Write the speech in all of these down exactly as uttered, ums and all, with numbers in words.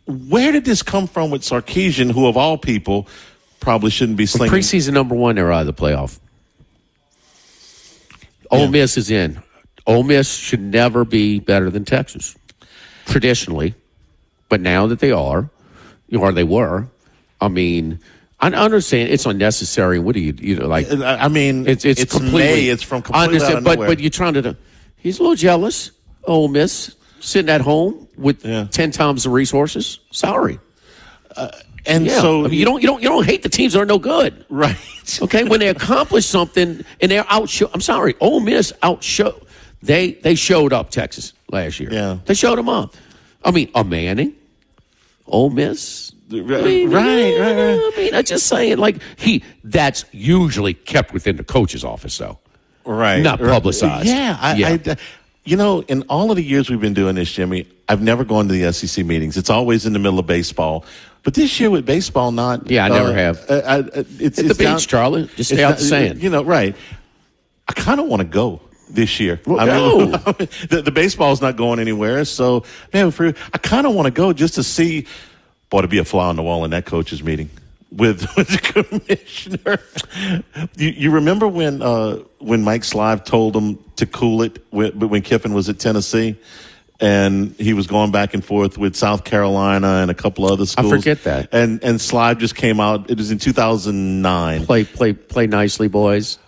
where did this come from with Sarkisian, who of all people probably shouldn't be slinging? Preseason number one, they're out of the playoff. Ole Yeah. Miss is in. Ole Miss should never be better than Texas, traditionally. But now that they are, or they were, I mean, I understand it's unnecessary. What do you, you know, like? I mean, it's it's, it's completely. May. It's from completely I understand, out of but nowhere. but you're trying to. He's a little jealous. Ole Miss sitting at home with Yeah. ten times the resources. Sorry. And Yeah. so I mean, you don't you don't you don't hate the teams that are no good. right. Okay, when they accomplish something and they're outshow. I'm sorry, Ole Miss outshow. They they showed up Texas last year. Yeah. They showed them up. I mean, a Manning, Ole Miss. Right, I mean, right, yeah, right, right. I mean, I'm just saying, like he. That's usually kept within the coach's office, though. Right. Not right. publicized. Yeah, I, Yeah. I, you know, in all of the years we've been doing this, Jimmy, I've never gone to the S E C meetings. It's always in the middle of baseball. But this year with baseball, not. Yeah, I never uh, have. Uh, uh, it's, At it's the down- beach, Charlie. Just stay it's out not- the sand. You know, right. I kind of want to go this year. Well, I mean, go. the, the baseball's not going anywhere. So, man, for, I kind of want to go just to see. Boy, to be a fly on the wall in that coaches meeting with, with the commissioner. You, you remember when uh, when Mike Slive told him to cool it when, when Kiffin was at Tennessee, and he was going back and forth with South Carolina and a couple other schools. I forget that. And and Slive just came out. It was in two thousand nine. Play play play nicely, boys.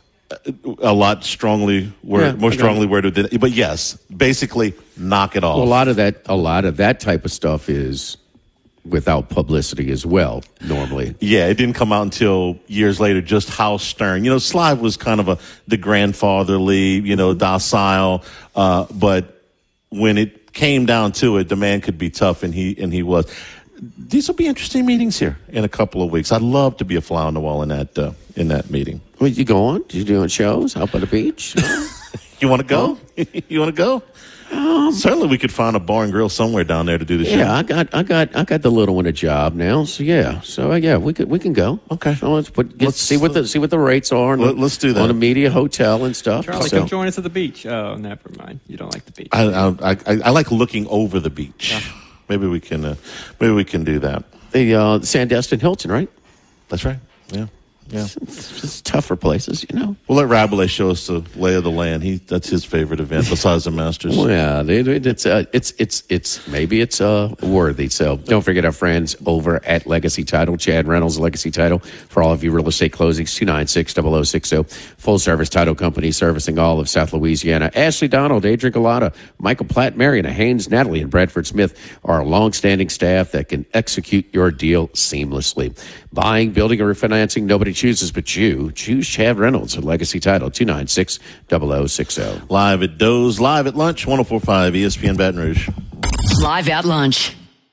A lot strongly word, Yeah, more okay. strongly worded than. But yes, basically knock it off. Well, a lot of that, a lot of that type of stuff is without publicity as well. Normally, Yeah, it didn't come out until years later, just how stern. You know, Slive was kind of a the grandfatherly, you know, docile, uh, but when it came down to it, the man could be tough, and he and he was. These will be interesting meetings here in a couple of weeks. I'd love to be a fly on the wall in that uh, in that meeting. well, you going? You doing shows out by the beach? You want to go? You want to go? Certainly, we could find a bar and grill somewhere down there to do the show. Yeah, I got, I got, I got the little one a job now. So yeah, so uh, yeah, we could, we can go. Okay. So let's put, get, Let's- see what the, see what the rates are. on Let- the- let's do that. on a media hotel and stuff. Charlie, So- come join us at the beach. Oh, never mind. You don't like the beach. I, I, I, I like looking over the beach. Maybe we can. Uh, maybe we can do that. the uh, Sandestin Hilton, right? That's right. Yeah. Yeah. It's just tougher places, you know. We'll let Rabelais show us the lay of the land. He that's his favorite event besides the Masters. Well, yeah, they- they- it's uh, it's it's it's maybe it's uh, worthy. So don't forget our friends over at Legacy Title, Chad Reynolds, Legacy Title, for all of you real estate closings. Two nine six zero zero six zero. Full service title company servicing all of South Louisiana. Ashley Donald, Adrian Galata, Michael Platt, Mariana Haynes, Natalie, and Bradford Smith are a long-standing staff that can execute your deal seamlessly. Buying, building, or refinancing, nobody chooses but you. Choose Chad Reynolds at Legacy Title, two nine six zero zero six zero. Live at Doe's, live at lunch, one oh four point five E S P N Baton Rouge. Live at lunch.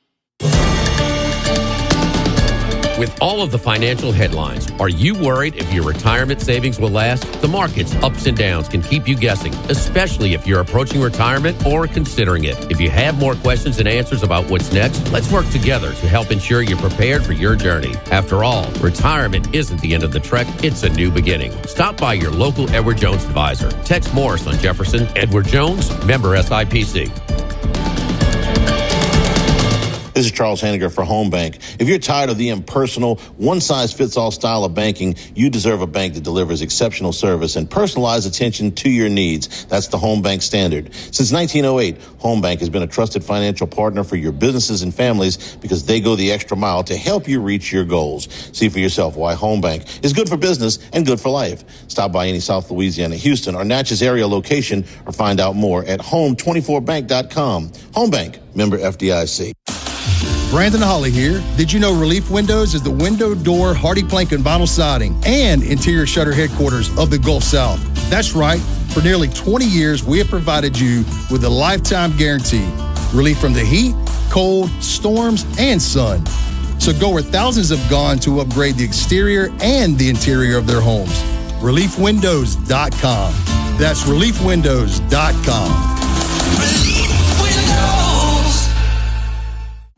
With all of the financial headlines, are you worried if your retirement savings will last? The market's ups and downs can keep you guessing, especially if you're approaching retirement or considering it. If you have more questions and answers about what's next, let's work together to help ensure you're prepared for your journey. After all, retirement isn't the end of the trek, it's a new beginning. Stop by your local Edward Jones advisor. Tex Morris on Jefferson. Edward Jones, member S I P C. This is Charles Hanniger for Home Bank. If you're tired of the impersonal, one-size-fits-all style of banking, you deserve a bank that delivers exceptional service and personalized attention to your needs. That's the Home Bank standard. Since nineteen oh eight, Home Bank has been a trusted financial partner for your businesses and families because they go the extra mile to help you reach your goals. See for yourself why Home Bank is good for business and good for life. Stop by any South Louisiana, Houston, or Natchez area location or find out more at home twenty-four bank dot com. Home Bank, member F D I C. Brandon Holly here. Did you know Relief Windows is the window, door, hardy plank, and vinyl siding and interior shutter headquarters of the Gulf South? That's right. For nearly twenty years, we have provided you with a lifetime guarantee. Relief from the heat, cold, storms, and sun. So go where thousands have gone to upgrade the exterior and the interior of their homes. relief windows dot com. That's relief windows dot com.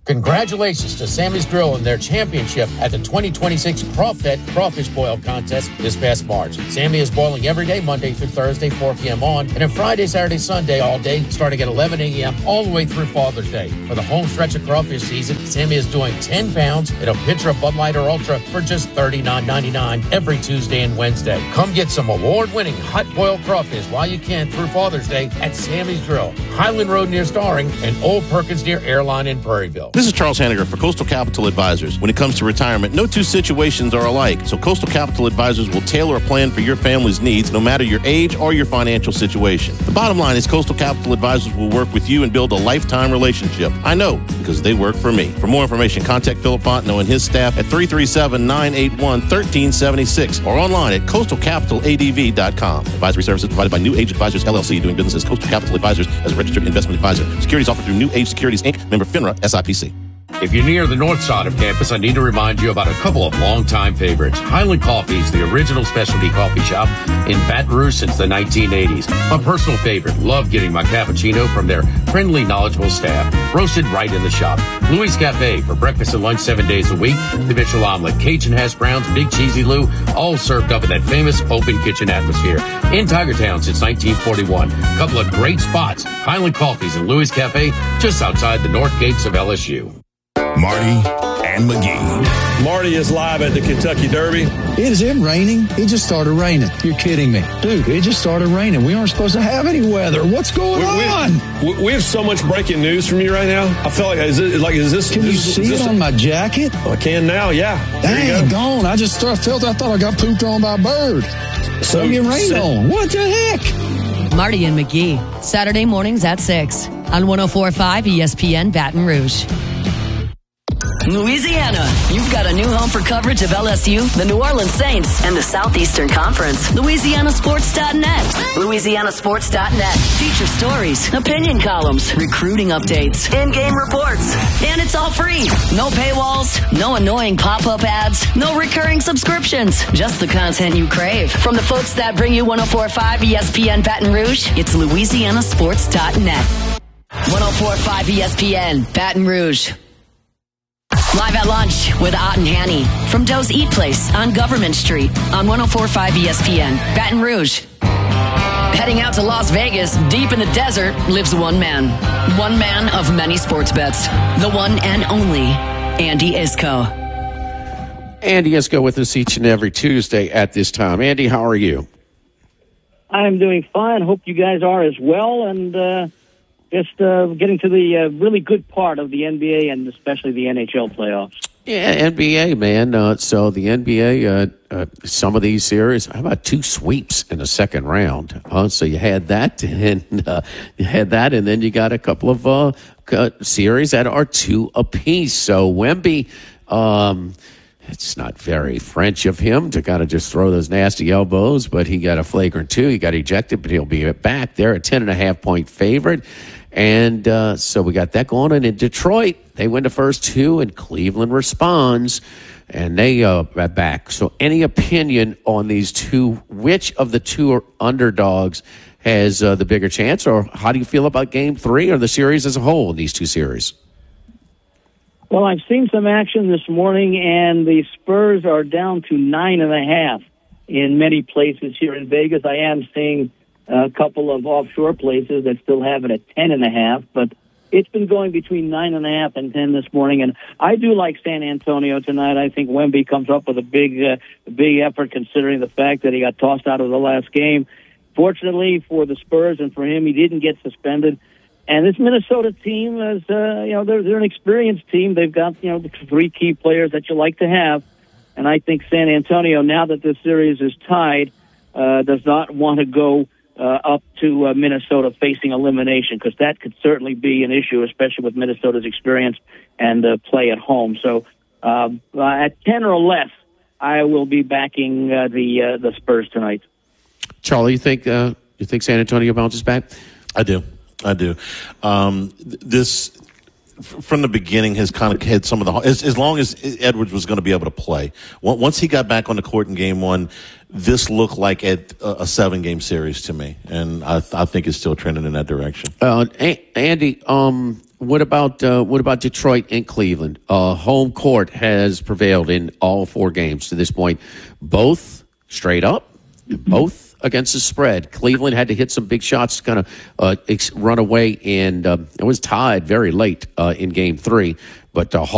Congratulations to Sammy's Grill and their championship at the twenty twenty-six Crawfed Crawfish Boil Contest this past March. Sammy is boiling every day, Monday through Thursday, four p.m. on, and then Friday, Saturday, Sunday all day, starting at eleven a.m. all the way through Father's Day. For the home stretch of crawfish season, Sammy is doing ten pounds in a pitcher of Bud Light or Ultra for just thirty-nine ninety-nine every Tuesday and Wednesday. Come get some award-winning hot boiled crawfish while you can through Father's Day at Sammy's Grill, Highland Road near Starring, and Old Perkins near Airline in Prairieville. This is Charles Hanniger for Coastal Capital Advisors. When it comes to retirement, no two situations are alike, so Coastal Capital Advisors will tailor a plan for your family's needs, no matter your age or your financial situation. The bottom line is Coastal Capital Advisors will work with you and build a lifetime relationship. I know, because they work for me. For more information, contact Philip Fontenot and his staff at three three seven, nine eight one, one three seven six or online at coastal capital a d v dot com. Advisory services provided by New Age Advisors, L L C, doing business as Coastal Capital Advisors as a registered investment advisor. Securities offered through New Age Securities, Incorporated, member FINRA, S I P C. If you're near the north side of campus, I need to remind you about a couple of longtime favorites. Highland Coffee is the original specialty coffee shop in Baton Rouge since the nineteen eighties. My personal favorite. Love getting my cappuccino from their friendly, knowledgeable staff. Roasted right in the shop. Louis Cafe for breakfast and lunch seven days a week. The Mitchell Omelet, Cajun hash browns, Big Cheesy Lou, all served up in that famous open kitchen atmosphere. In Tigertown since nineteen forty-one. A couple of great spots. Highland Coffees and Louis Cafe just outside the north gates of L S U. Marty and McGee. Marty is live at the Kentucky Derby. Is it raining? It just started raining. You're kidding me. Dude, it just started raining. We aren't supposed to have any weather. What's going we, on? We, we have so much breaking news from you right now. I feel like, is it, like, is this... Can this, you see is this it on a, my jacket? I can now, yeah. Dang, gone. I just started, felt, I thought I got pooped on by a bird. So you rained so, on. What the heck? Marty and McGee, Saturday mornings at six on one oh four point five E S P N Baton Rouge. Louisiana, you've got a new home for coverage of L S U, the New Orleans Saints, and the Southeastern Conference. Louisiana Sports dot net. Louisiana Sports dot net. Feature stories, opinion columns, recruiting updates, in-game reports. And it's all free. No paywalls, no annoying pop-up ads, no recurring subscriptions. Just the content you crave. From the folks that bring you one oh four point five E S P N Baton Rouge, it's Louisiana Sports dot net. one oh four point five E S P N Baton Rouge. Live at lunch with Ott and Hanny from Doe's Eat Place on Government Street on one oh four point five E S P N, Baton Rouge. Heading out to Las Vegas, deep in the desert, lives one man. One man of many sports bets. The one and only Andy Iskoe. Andy Iskoe with us each and every Tuesday at this time. Andy, how are you? I'm doing fine. Hope you guys are as well. And, uh, Just uh, getting to the uh, really good part of the N B A and especially the N H L playoffs. Yeah, N B A, man. Uh, so the N B A, uh, uh, some of these series, how about two sweeps in the second round? Uh, so you had that, and uh, you had that, and then you got a couple of uh, uh, series that are two apiece. So Wemby, um, it's not very French of him to kind of just throw those nasty elbows, but he got a flagrant two. He got ejected, but he'll be back there, a ten and a half point favorite. And uh, so we got that going on in Detroit. They win the first two, and Cleveland responds, and they uh, are back. So any opinion on these two? Which of the two underdogs has uh, the bigger chance, or how do you feel about game three or the series as a whole in these two series? Well, I've seen some action this morning, and the Spurs are down to nine and a half in many places here in Vegas. I am seeing a couple of offshore places that still have it at ten and a half, but it's been going between nine and a half and ten this morning. And I do like San Antonio tonight. I think Wemby comes up with a big, uh, big effort considering the fact that he got tossed out of the last game. Fortunately for the Spurs and for him, he didn't get suspended. And this Minnesota team is, uh, you know, they're, they're an experienced team. They've got, you know, the three key players that you like to have. And I think San Antonio, now that this series is tied, uh, does not want to go uh, up to uh, Minnesota facing elimination, because that could certainly be an issue, especially with Minnesota's experience and uh, play at home. So um, uh, at ten or less, I will be backing uh, the uh, the Spurs tonight. Charlie, you think uh, you think San Antonio bounces back? I do. I do. Um, this, from the beginning, has kind of had some of the, as, as long as Edwards was going to be able to play. Once he got back on the court in game one, this looked like a, a seven-game series to me, and I, I think it's still trending in that direction. Uh, Andy, um, what about uh, what about Detroit and Cleveland? Uh, home court has prevailed in all four games to this point, both straight up, both against the spread. Cleveland had to hit some big shots to kind of uh, ex- run away, and uh, it was tied very late uh, in game three. But uh,